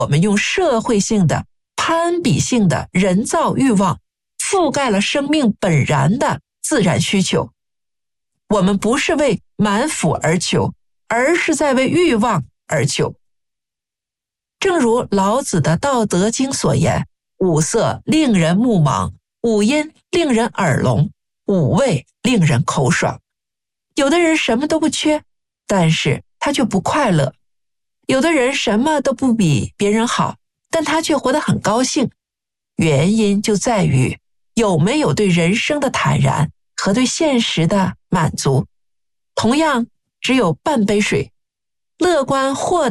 我们用社会性的、攀比性的人造欲望覆盖了生命本然的自然需求。我们不是为满腹而求，而是在为欲望而求。正如老子的《道德经》所言，五色令人目盲，五音令人耳聋，五味令人口爽。有的人什么都不缺，但是他却不快乐；有的人什么都不比别人好，但他却活得很高兴。原因就在于有没有对人生的坦然和对现实的满足。同样，只有半杯水，乐观豁